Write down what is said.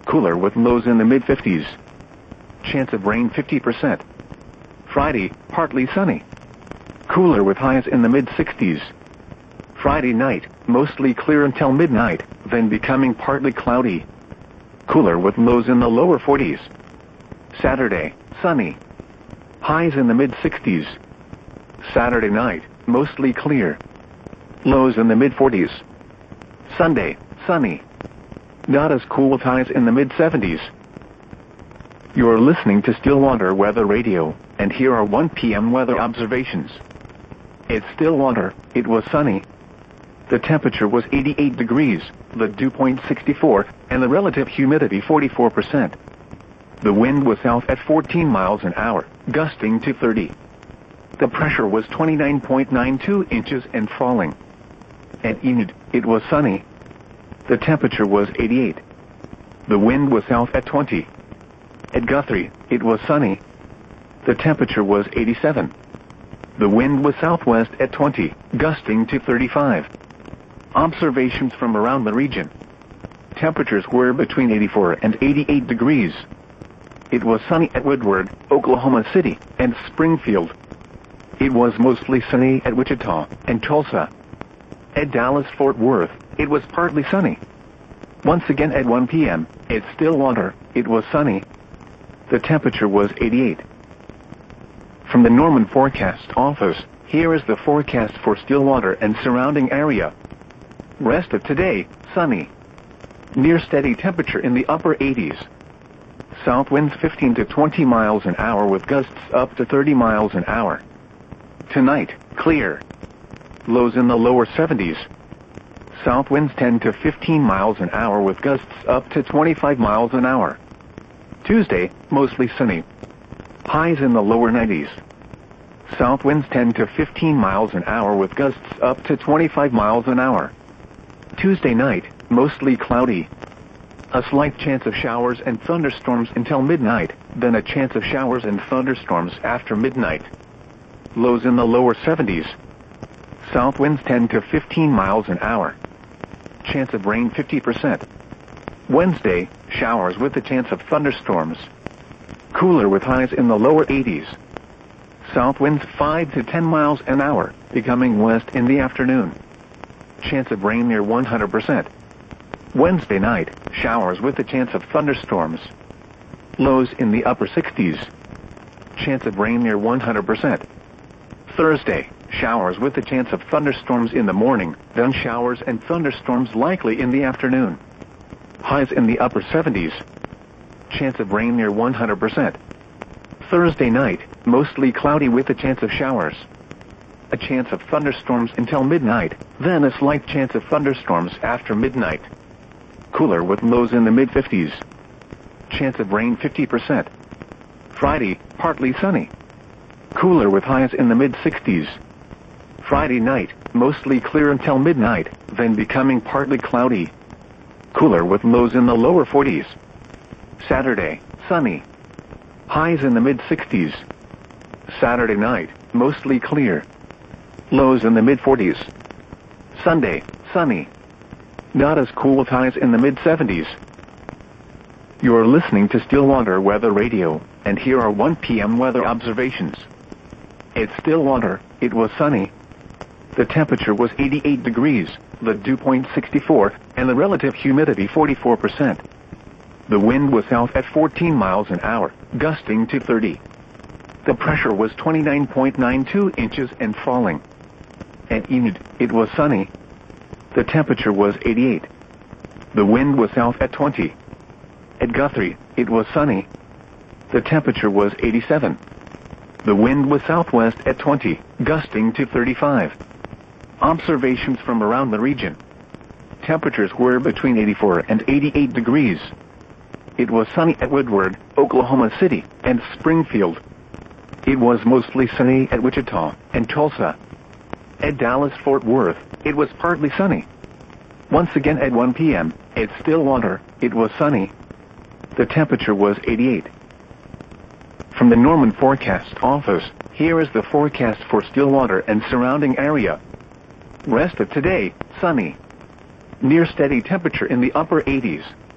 Cooler with lows in the mid-50s. Chance of rain 50%. Friday, partly sunny. Cooler with highs in the mid-60s. Friday night, mostly clear until midnight, then becoming partly cloudy. Cooler with lows in the lower 40s. Saturday, sunny. Highs in the mid-60s. Saturday night, mostly clear. Lows in the mid-40s. Sunday, sunny. Not as cool with highs in the mid-70s. You're listening to Stillwater Weather Radio, and here are 1 p.m. weather observations. At Stillwater, it was sunny. The temperature was 88 degrees, the dew point 64, and the relative humidity 44%. The wind was south at 14 miles an hour, gusting to 30. The pressure was 29.92 inches and falling. At Enid, it was sunny. The temperature was 88. The wind was south at 20. At Guthrie, it was sunny. The temperature was 87. The wind was southwest at 20, gusting to 35. Observations from around the region. Temperatures were between 84 and 88 degrees. It was sunny at Woodward, Oklahoma City, and Springfield. It was mostly sunny at Wichita and Tulsa. At Dallas-Fort Worth, it was partly sunny. Once again at 1 p.m., at Stillwater, it was sunny. The temperature was 88. From the Norman Forecast Office, here is the forecast for Stillwater and surrounding area. Rest of today, sunny. Near steady temperature in the upper 80s. South winds 15 to 20 miles an hour with gusts up to 30 miles an hour. Tonight, clear. Lows in the lower 70s. South winds 10 to 15 miles an hour with gusts up to 25 miles an hour. Tuesday, mostly sunny. Highs in the lower 90s. South winds 10 to 15 miles an hour with gusts up to 25 miles an hour. Tuesday night, mostly cloudy. A slight chance of showers and thunderstorms until midnight, then a chance of showers and thunderstorms after midnight. Lows in the lower 70s. South winds 10 to 15 miles an hour. Chance of rain 50%. Wednesday, showers with a chance of thunderstorms. Cooler with highs in the lower 80s. South winds 5 to 10 miles an hour, becoming west in the afternoon. Chance of rain near 100%. Wednesday night, showers with a chance of thunderstorms. Lows in the upper 60s. Chance of rain near 100%. Thursday, showers with a chance of thunderstorms in the morning, then showers and thunderstorms likely in the afternoon. Highs in the upper 70s. Chance of rain near 100%. Thursday night, mostly cloudy with a chance of showers. A chance of thunderstorms until midnight, then a slight chance of thunderstorms after midnight. Cooler with lows in the mid-50s. Chance of rain 50%. Friday, partly sunny. Cooler with highs in the mid-60s. Friday night, mostly clear until midnight, then becoming partly cloudy. Cooler with lows in the lower 40s. Saturday, sunny. Highs in the mid-60s. Saturday night, mostly clear. Lows in the mid-40s. Sunday, sunny. Not as cool with highs in the mid-70s. You're listening to Stillwater Weather Radio, and here are 1 p.m. weather observations. At Stillwater, it was sunny. The temperature was 88 degrees, the dew point 64, and the relative humidity 44%. The wind was south at 14 miles an hour, gusting to 30. The pressure was 29.92 inches and falling. At Enid, it was sunny. The temperature was 88. The wind was south at 20. At Guthrie, it was sunny. The temperature was 87. The wind was southwest at 20, gusting to 35. Observations from around the region. Temperatures were between 84 and 88 degrees. It was sunny at Woodward, Oklahoma City, and Springfield. It was mostly sunny at Wichita and Tulsa. At Dallas-Fort Worth, it was partly sunny. Once again at 1 p.m., at Stillwater, it was sunny. The temperature was 88. From the Norman Forecast Office, here is the forecast for Stillwater and surrounding area. Rest of today, sunny. Near steady temperature in the upper 80s.